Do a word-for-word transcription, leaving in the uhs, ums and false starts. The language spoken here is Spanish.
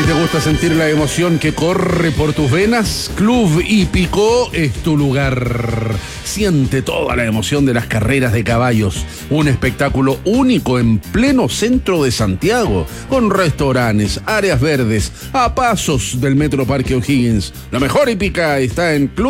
Si te gusta sentir la emoción que corre por tus venas, Club Hípico es tu lugar. Siente toda la emoción de las carreras de caballos. Un espectáculo único en pleno centro de Santiago, con restaurantes, áreas verdes, a pasos del Metro Parque O'Higgins. La mejor hípica está en Club